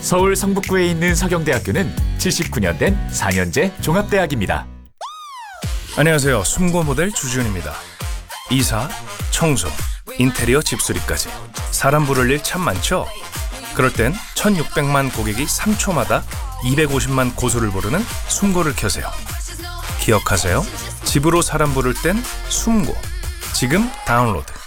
서울 성북구에 있는 서경대학교는 79년 된 4년제 종합대학입니다. 안녕하세요. 숨고 모델 주지훈입니다. 이사, 청소, 인테리어 집수리까지 사람 부를 일 참 많죠? 그럴 땐 1600만 고객이 3초마다 250만 고소를 부르는 숨고를 켜세요. 기억하세요. 집으로 사람 부를 땐 숨고. 지금 다운로드.